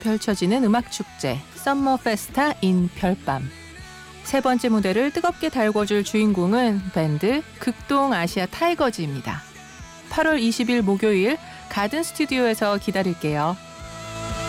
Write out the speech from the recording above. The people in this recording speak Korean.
펼쳐지는 음악축제 썸머 페스타 인 별밤. 세 번째 무대를 뜨겁게 달궈줄 주인공은 밴드 극동 아시아 타이거즈입니다. 8월 20일 목요일 가든 스튜디오에서 기다릴게요.